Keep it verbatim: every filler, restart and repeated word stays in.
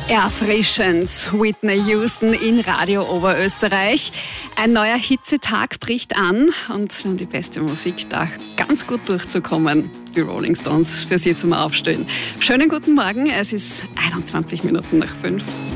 Erfrischend, Whitney Houston in Radio Oberösterreich. Ein neuer Hitzetag bricht an und wir haben die beste Musik, da ganz gut durchzukommen. Die Rolling Stones für Sie zum Aufstehen. Schönen guten Morgen, es ist einundzwanzig Minuten nach fünf.